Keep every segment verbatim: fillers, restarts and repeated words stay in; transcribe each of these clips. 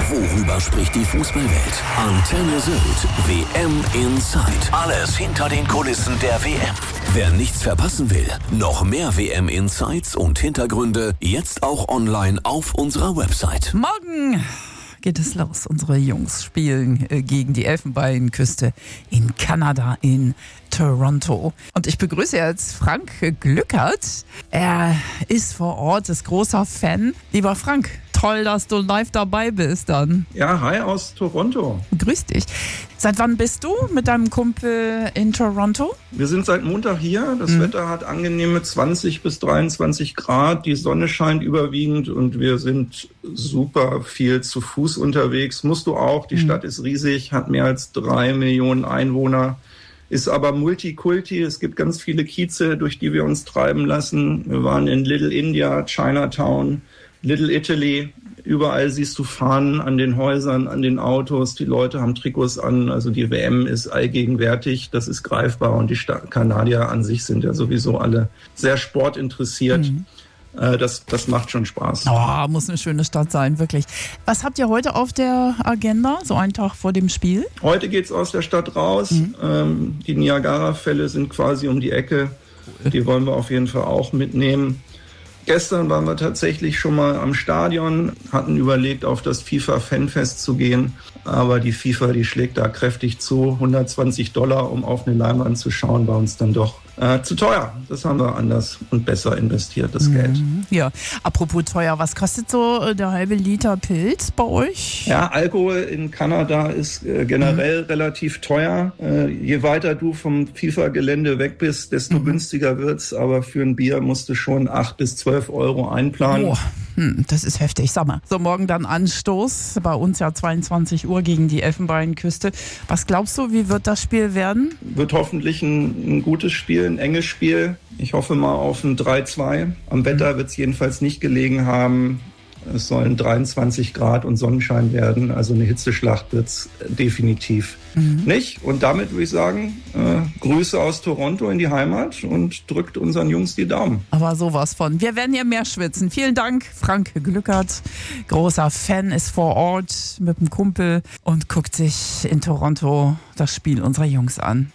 Worüber spricht die Fußballwelt? Antenne Sylt. W M Inside. Alles hinter den Kulissen der W M. Wer nichts verpassen will, noch mehr W M Insights und Hintergründe jetzt auch online auf unserer Website. Morgen geht es los. Unsere Jungs spielen äh, gegen die Elfenbeinküste in Kanada, in Toronto. Und ich begrüße jetzt Frank Glückert. Er ist vor Ort, ist großer Fan. Lieber Frank, toll, dass du live dabei bist dann. Ja, hi aus Toronto. Grüß dich. Seit wann bist du mit deinem Kumpel in Toronto? Wir sind seit Montag hier. Das mhm. Wetter hat angenehme zwanzig bis dreiundzwanzig Grad. Die Sonne scheint überwiegend und wir sind super viel zu Fuß unterwegs. Musst du auch. Die mhm. Stadt ist riesig, hat mehr als drei Millionen Einwohner. Ist aber Multikulti. Es gibt ganz viele Kieze, durch die wir uns treiben lassen. Wir waren in Little India, Chinatown, Little Italy. Überall siehst du Fahnen an den Häusern, an den Autos. Die Leute haben Trikots an. Also die W M ist allgegenwärtig. Das ist greifbar. Und die Sta- Kanadier an sich sind ja sowieso alle sehr sportinteressiert. Mhm. Äh, das, das macht schon Spaß. Oh, muss eine schöne Stadt sein, wirklich. Was habt ihr heute auf der Agenda, so einen Tag vor dem Spiel? Heute geht's aus der Stadt raus. Mhm. Ähm, die Niagara-Fälle sind quasi um die Ecke. Die wollen wir auf jeden Fall auch mitnehmen. Gestern waren wir tatsächlich schon mal am Stadion, hatten überlegt, auf das FIFA-Fanfest zu gehen. Aber die FIFA, die schlägt da kräftig zu. hundertzwanzig Dollar, um auf eine Leinwand zu schauen, war uns dann doch äh, zu teuer. Das haben wir anders und besser investiert, das mhm. Geld. Ja, apropos teuer, was kostet so der halbe Liter Pilz bei euch? Ja, Alkohol in Kanada ist äh, generell mhm. relativ teuer. Äh, je weiter du vom FIFA-Gelände weg bist, desto mhm. günstiger wird's. Aber für ein Bier musst du schon acht bis zwölf Euro einplanen. Oh, hm, das ist heftig, sag mal. So, morgen dann Anstoß. Bei uns ja zweiundzwanzig Uhr gegen die Elfenbeinküste. Was glaubst du, wie wird das Spiel werden? Wird hoffentlich ein, ein gutes Spiel, ein enges Spiel. Ich hoffe mal auf ein drei zwei. Am Wetter wird es jedenfalls nicht gelegen haben. Es sollen dreiundzwanzig Grad und Sonnenschein werden. Also eine Hitzeschlacht wird es definitiv mhm. nicht. Und damit würde ich sagen, äh, Grüße aus Toronto in die Heimat und drückt unseren Jungs die Daumen. Aber sowas von. Wir werden hier mehr schwitzen. Vielen Dank, Frank Glückert. Großer Fan, ist vor Ort mit dem Kumpel und guckt sich in Toronto das Spiel unserer Jungs an.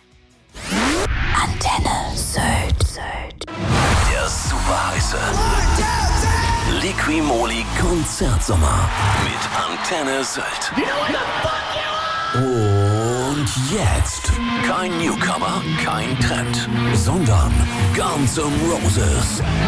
Antenne Sylt. Der super heiße Liqui-Moly Konzertsommer mit Antenne Sylt. Und jetzt kein Newcomer, kein Trend, sondern Guns N' Roses.